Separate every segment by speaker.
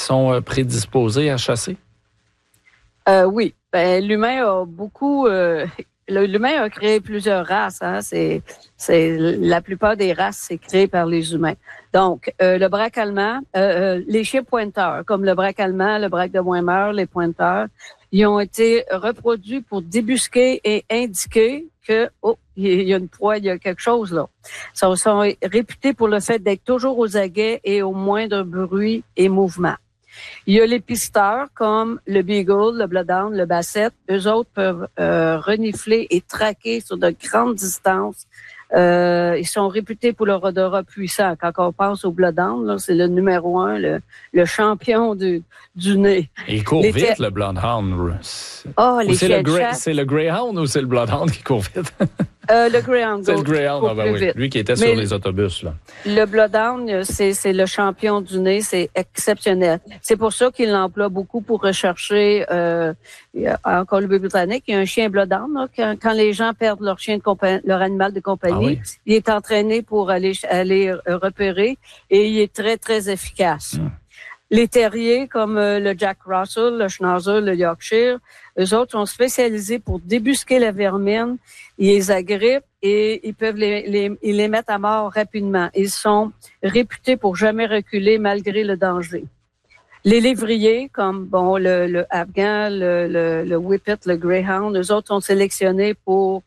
Speaker 1: sont prédisposés à chasser?
Speaker 2: Oui. L'humain a beaucoup... l'humain a créé plusieurs races. Hein. La plupart des races, c'est créé par les humains. Donc, le braque allemand, les chiens pointeurs, comme le braque allemand, le braque de Weimar, les pointeurs, ils ont été reproduits pour débusquer et indiquer que, il y a une proie, il y a quelque chose là. Ils sont réputés pour le fait d'être toujours aux aguets et au moindre bruit et mouvement. Il y a les pisteurs comme le beagle, le bloodhound, le basset. Eux autres peuvent renifler et traquer sur de grandes distances. Ils sont réputés pour leur odorat puissant. Quand on pense au bloodhound, là, c'est le numéro 1, le champion du nez.
Speaker 1: Il court vite, le bloodhound. C'est le greyhound ou c'est le bloodhound qui court vite?
Speaker 2: Le greyhound.
Speaker 1: C'est le greyhound, oui. Lui qui était sur les autobus. Là.
Speaker 2: Le bloodhound, c'est le champion du nez, c'est exceptionnel. C'est pour ça qu'il l'emploie beaucoup pour rechercher, en Colombie-Britannique, il y a un chien bloodhound, là, quand les gens perdent leur chien leur animal de compagnie, il est entraîné pour aller repérer et il est très, très efficace. Les terriers, comme le Jack Russell, le Schnauzer, le Yorkshire, eux autres sont spécialisés pour débusquer la vermine. Ils les agrippent et ils peuvent les mettre à mort rapidement. Ils sont réputés pour jamais reculer malgré le danger. Les lévriers, comme le Afghan, le Whippet, le Greyhound, eux autres sont sélectionnés pour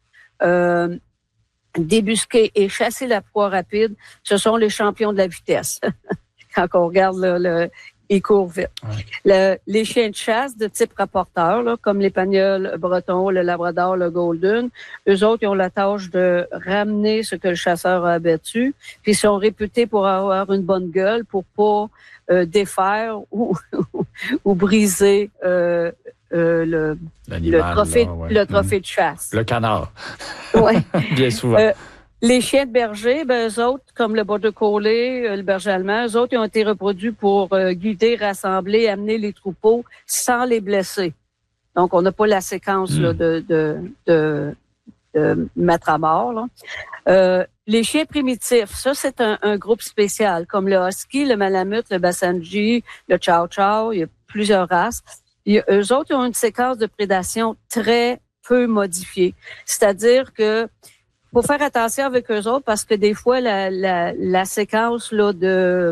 Speaker 2: débusquer et chasser la proie rapide. Ce sont les champions de la vitesse. Quand on regarde ils courent vite. Ouais. Les chiens de chasse de type rapporteur, là, comme l'Épagneul breton, le Labrador, le Golden, eux autres, ils ont la tâche de ramener ce que le chasseur a abattu, puis ils sont réputés pour avoir une bonne gueule, pour pas défaire ou briser le trophée de chasse.
Speaker 1: Le canard.
Speaker 2: Oui.
Speaker 1: Bien souvent.
Speaker 2: Les chiens de berger, eux autres, comme le border collie, le berger allemand, eux autres, ils ont été reproduits pour guider, rassembler, amener les troupeaux sans les blesser. Donc, on n'a pas la séquence là, de mettre à mort. Là. Les chiens primitifs, ça, c'est un groupe spécial, comme le husky, le malamute, le basenji, le chow-chow, il y a plusieurs races. Eux autres, ils ont une séquence de prédation très peu modifiée. C'est-à-dire que faut faire attention avec eux autres parce que des fois, la séquence là, de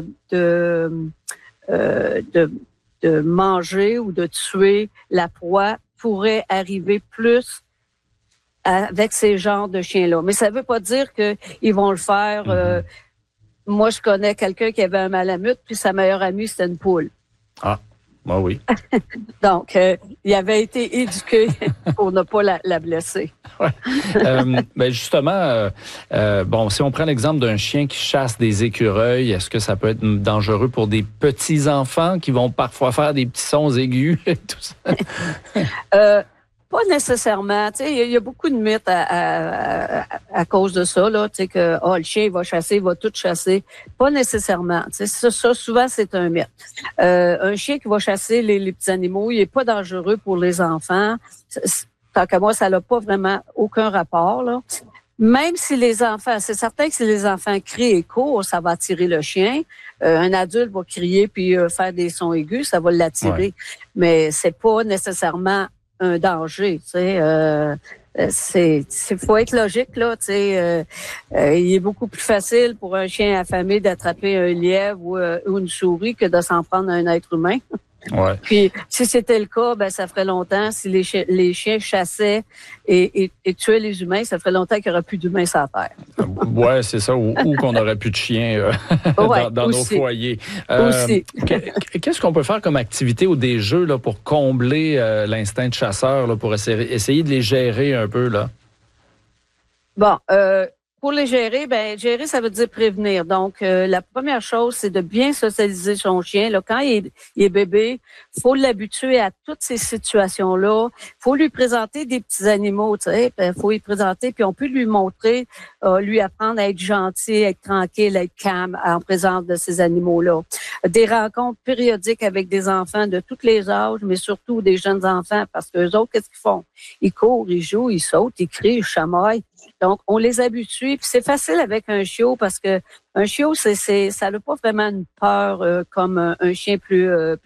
Speaker 2: manger ou de tuer la proie pourrait arriver plus avec ces genres de chiens-là. Mais ça veut pas dire qu'ils vont le faire. Moi, je connais quelqu'un qui avait un malamute, puis sa meilleure amie, c'était une poule.
Speaker 1: Ah. Ah oui.
Speaker 2: Donc, il avait été éduqué pour ne pas la blesser.
Speaker 1: Ouais. Justement, si on prend l'exemple d'un chien qui chasse des écureuils, est-ce que ça peut être dangereux pour des petits-enfants qui vont parfois faire des petits sons aigus et tout ça?
Speaker 2: Pas nécessairement. Tu sais, il y a beaucoup de mythes à cause de ça, là. Tu sais, que, le chien, il va chasser, il va tout chasser. Pas nécessairement. Tu sais, ça, souvent, c'est un mythe. Un chien qui va chasser les petits animaux, il est pas dangereux pour les enfants. Tant qu'à moi, ça n'a pas vraiment aucun rapport, là. Même si les enfants, c'est certain que si les enfants crient et courent, ça va attirer le chien. Un adulte va crier puis faire des sons aigus, ça va l'attirer. Ouais. Mais c'est pas nécessairement un danger, tu sais. Faut être logique, là, tu sais. Il est beaucoup plus facile pour un chien affamé d'attraper un lièvre ou une souris que de s'en prendre à un être humain.
Speaker 1: Ouais.
Speaker 2: Puis, si c'était le cas, ça ferait longtemps. Si les chiens chassaient et tuaient les humains, ça ferait longtemps qu'il n'y aurait plus d'humains sur la Terre.
Speaker 1: Oui, c'est ça. Ou qu'on n'aurait plus de chiens dans nos foyers.
Speaker 2: Aussi.
Speaker 1: Qu'est-ce qu'on peut faire comme activité ou des jeux là, pour combler l'instinct de chasseur, là, pour essayer de les gérer un peu, là?
Speaker 2: Bon, pour les gérer, gérer, ça veut dire prévenir. Donc, la première chose, c'est de bien socialiser son chien. Là, quand il est bébé, faut l'habituer à toutes ces situations-là. Faut lui présenter des petits animaux, tu sais. Faut lui présenter, puis on peut lui montrer, lui apprendre à être gentil, à être tranquille, à être calme en présence de ces animaux-là. Des rencontres périodiques avec des enfants de tous les âges, mais surtout des jeunes enfants, parce qu'eux autres, qu'est-ce qu'ils font? Ils courent, ils jouent, ils sautent, ils crient, ils chamaillent. Donc, on les habitue. Puis c'est facile avec un chiot parce que un chiot, ça n'a pas vraiment une peur comme un chien plus